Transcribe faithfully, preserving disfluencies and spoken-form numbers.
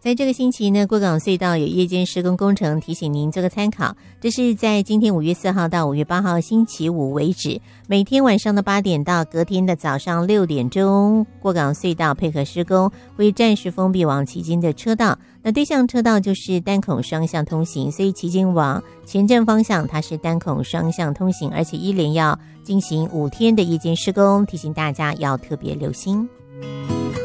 在这个星期呢，过港隧道有夜间施工工程，提醒您做个参考。这是在今天五月四号到五月八号星期五为止，每天晚上的八点到隔天的早上六点钟，过港隧道配合施工，会暂时封闭往旗津的车道。那对向车道就是单孔双向通行，所以旗津往前镇方向它是单孔双向通行，而且一连要进行五天的夜间施工，提醒大家要特别留心。